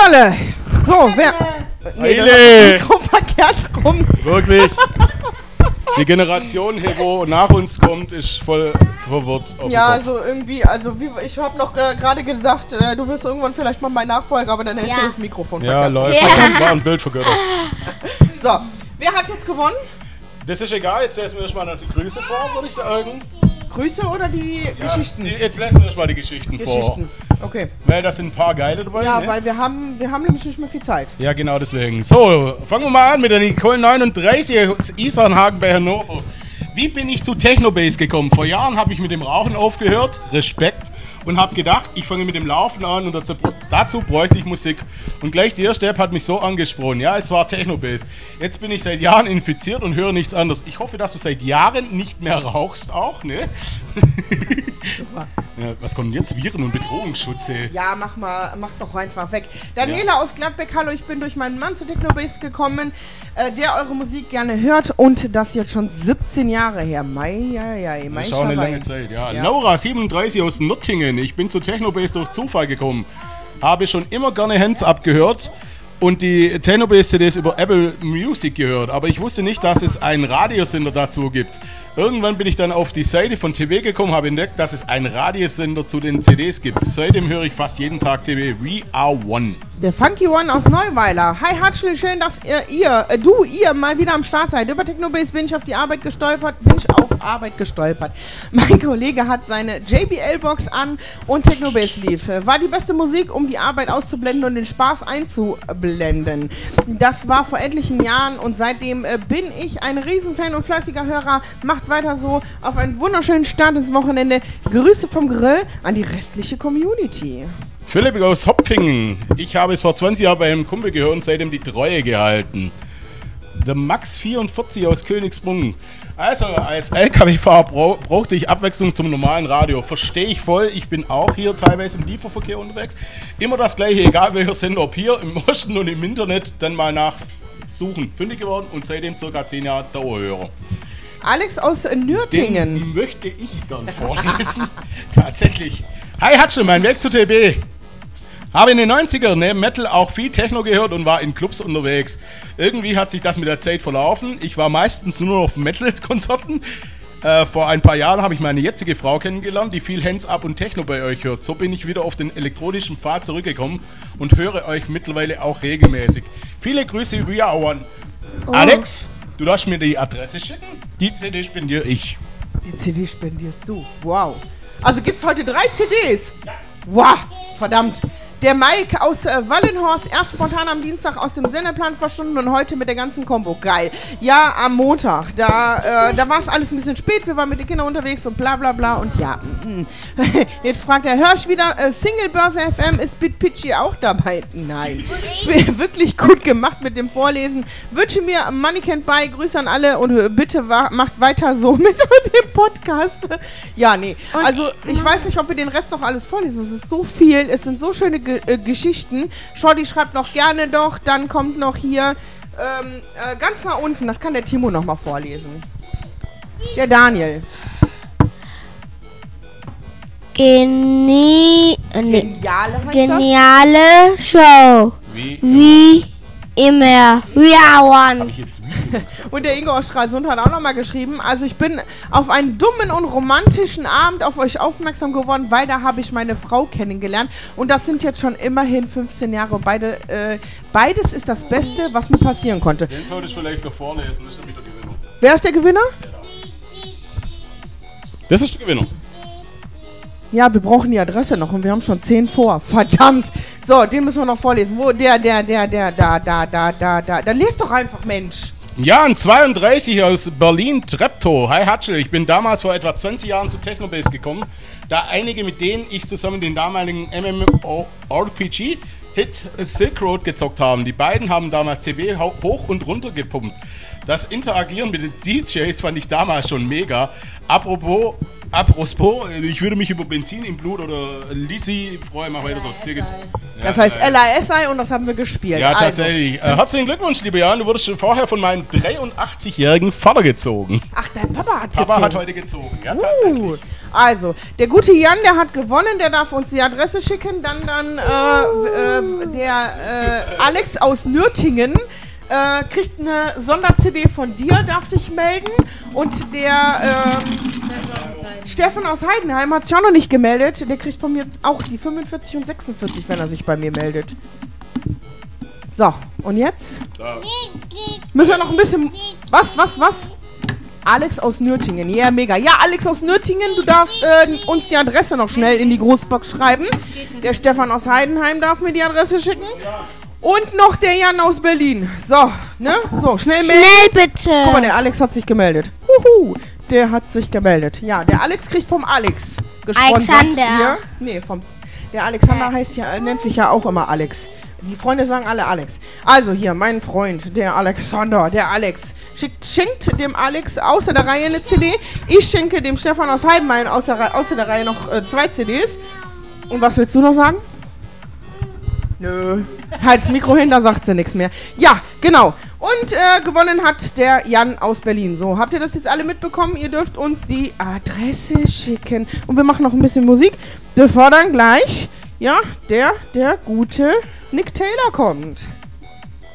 Dolle! So, wer... Nee, das Mikro verkehrt rum. Wirklich. Die Generation hier, wo nach uns kommt, ist voll verwirrt. Ja, also irgendwie, ich habe noch gerade gesagt, du wirst irgendwann vielleicht mal mein Nachfolger, aber dann hältst du das Mikrofon verkehrt. Ja, läuft. War ein Bild vergöttert. So, wer hat jetzt gewonnen? Das ist egal, jetzt lesen wir erstmal noch die Grüße vor, würde ich sagen. Grüße oder die Geschichten? Jetzt lesen wir erstmal die Geschichten vor. Okay. Weil da sind ein paar geile dabei. Ja, ne? weil wir haben nämlich nicht mehr viel Zeit. Ja, genau deswegen. So, fangen wir mal an mit der Nicole 39 aus Isarnhagen bei Hannover. Wie bin ich zu Technobase gekommen? Vor Jahren habe ich mit dem Rauchen aufgehört, Respekt, und habe gedacht, ich fange mit dem Laufen an und dazu bräuchte ich Musik. Und gleich die erste App hat mich so angesprochen. Ja, es war Technobase. Jetzt bin ich seit Jahren infiziert und höre nichts anderes. Ich hoffe, dass du seit Jahren nicht mehr rauchst auch, ne? Ja, was kommt denn jetzt? Viren- und Bedrohungsschutz, ey. Ja, mach doch einfach weg. Daniela aus Gladbeck, hallo, ich bin durch meinen Mann zu Technobase gekommen, der eure Musik gerne hört und das jetzt schon 17 Jahre her. Das ist auch eine lange Zeit, ja. Laura, 37 aus Nürtingen. Ich bin zu Technobase durch Zufall gekommen. Habe schon immer gerne Hands-Up gehört und die Technobase-CDs über Apple Music gehört. Aber ich wusste nicht, dass es einen Radiosender dazu gibt. Irgendwann bin ich dann auf die Seite von TV gekommen, habe entdeckt, dass es einen Radiosender zu den CDs gibt. Seitdem höre ich fast jeden Tag TV. We are one. Der Funky One aus Neuweiler. Hi Hatschel, schön, dass ihr mal wieder am Start seid. Über Technobase bin ich auf Arbeit gestolpert. Mein Kollege hat seine JBL-Box an und Technobase lief. War die beste Musik, um die Arbeit auszublenden und den Spaß einzublenden. Das war vor etlichen Jahren und seitdem bin ich ein Riesenfan und fleißiger Hörer. Macht weiter so. Auf einen wunderschönen Start ins Wochenende. Grüße vom Grill an die restliche Community. Philipp aus Hopfingen. Ich habe es vor 20 Jahren bei einem Kumpel gehört und seitdem die Treue gehalten. Der Max 44 aus Königsbrunn. Also als LKW-Fahrer brauchte ich Abwechslung zum normalen Radio. Verstehe ich voll. Ich bin auch hier teilweise im Lieferverkehr unterwegs. Immer das gleiche, egal welcher Sender, ob hier im Osten und im Internet, dann mal nachsuchen. Fündig geworden und seitdem ca. 10 Jahre Dauerhörer. Alex aus Nürtingen. Den möchte ich gern vorlesen. Tatsächlich. Hi Hatschel, mein Weg zu TB. Habe in den 90ern neben Metal auch viel Techno gehört und war in Clubs unterwegs. Irgendwie hat sich das mit der Zeit verlaufen. Ich war meistens nur auf Metal-Konzerten. Vor ein paar Jahren habe ich meine jetzige Frau kennengelernt, die viel Hands-Up und Techno bei euch hört. So bin ich wieder auf den elektronischen Pfad zurückgekommen und höre euch mittlerweile auch regelmäßig. Viele Grüße, We Are One. Oh. Alex, du darfst mir die Adresse schicken? Die CD spendiere ich. Die CD spendierst du. Wow. Also gibt's heute 3 CDs? Ja. Wow, verdammt. Der Mike aus Wallenhorst, erst spontan am Dienstag aus dem Sendeplan verschwunden und heute mit der ganzen Kombo. Geil. Ja, am Montag. Da war es alles ein bisschen spät. Wir waren mit den Kindern unterwegs und bla bla bla. Und ja. Jetzt fragt der Hirsch wieder, Singlebörse FM, ist BitPitchy auch dabei? Nein. Wirklich gut gemacht mit dem Vorlesen. Wünsche mir Money Can't Buy. Grüße an alle und bitte macht weiter so mit dem Podcast. Ja, nee. Also ich weiß nicht, ob wir den Rest noch alles vorlesen. Es ist so viel. Es sind so schöne Geschichten. Shorty schreibt noch gerne doch. Dann kommt noch hier ganz nach unten. Das kann der Timo noch mal vorlesen. Der Daniel. Geniale Show. Wie immer. We are one. Hab ich jetzt Und der Ingo aus Stralsund hat auch nochmal geschrieben, also ich bin auf einen dummen und romantischen Abend auf euch aufmerksam geworden, weil da habe ich meine Frau kennengelernt und das sind jetzt schon immerhin 15 Jahre. Beides ist das Beste, was mir passieren konnte. Den sollte ich vielleicht noch vorlesen, das ist nämlich der Gewinner. Wer ist der Gewinner? Das ist der Gewinner. Ja, wir brauchen die Adresse noch und wir haben schon 10 vor. Verdammt. So, den müssen wir noch vorlesen. Wo, da. Dann lest doch einfach, Mensch. Jan, 32 aus Berlin-Treptow. Hi Hatschel, ich bin damals vor etwa 20 Jahren zu Technobase gekommen, da einige, mit denen ich zusammen den damaligen MMORPG-Hit Silk Road gezockt haben. Die beiden haben damals TB hoch und runter gepumpt. Das Interagieren mit den DJs fand ich damals schon mega. Apropos Apropos, ich würde mich über Benzin im Blut oder Lisi freuen, mach weiter so. Tickets. Das heißt LASI und das haben wir gespielt. Ja, tatsächlich. Herzlichen Glückwunsch, liebe Jan. Du wurdest schon vorher von meinem 83-jährigen Vater gezogen. Ach, dein Papa hat Papa gezogen. hat heute gezogen, ja, tatsächlich. Also, der gute Jan, der hat gewonnen, der darf uns die Adresse schicken. Dann der Alex aus Nürtingen kriegt eine Sonder-CD von dir, darf sich melden. Und der Stefan aus Heidenheim hat sich auch noch nicht gemeldet. Der kriegt von mir auch die 45 und 46, wenn er sich bei mir meldet. So, und jetzt müssen wir noch ein bisschen... Was? Alex aus Nürtingen, ja, mega. Ja, Alex aus Nürtingen, du darfst uns die Adresse noch schnell in die Großbox schreiben. Der Stefan aus Heidenheim darf mir die Adresse schicken. Und noch der Jan aus Berlin. So, ne? So, schnell melden. Schnell bitte. Guck mal, der Alex hat sich gemeldet. Huhu, der hat sich gemeldet. Ja, der Alex kriegt vom Alex gesponsert. Alexander. Hier. Nee, der Alexander nennt sich ja auch immer Alex. Die Freunde sagen alle Alex. Also hier, mein Freund, der Alexander, der Alex, schenkt dem Alex außer der Reihe eine CD. Ich schenke dem Stefan aus Heidenheim außer der Reihe noch 2 CDs. Und was willst du noch sagen? Nö. Halt das Mikro hin, da sagt sie nichts mehr. Ja, genau. Und gewonnen hat der Jan aus Berlin. So, habt ihr das jetzt alle mitbekommen? Ihr dürft uns die Adresse schicken. Und wir machen noch ein bisschen Musik, bevor dann gleich, ja, der gute Nick Taylor kommt.